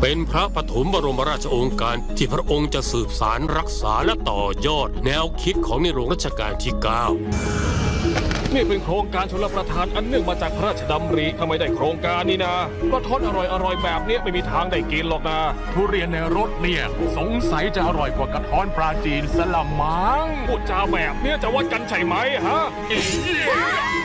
เป็นพระปฐมบรมราชโองการที่พระองค์จะสืบสารรักษาและต่อยอดแนวคิดของในหลวงรัชกาลที่ 9 นี่เป็นโครงการชลประทานอันเนื่องมาจากพระราชดำริถ้าไม่ได้โครงการนี้นะก็ทอดอร่อยแบบนี้ไม่มีทางได้กินหรอกนะทุเรียนในรถเนี่ยสงสัยจะอร่อยกว่ากระท้อนปลาจีนสลัมมังพูดจาแบบนี้จะวัดกันใช่ไหมฮะ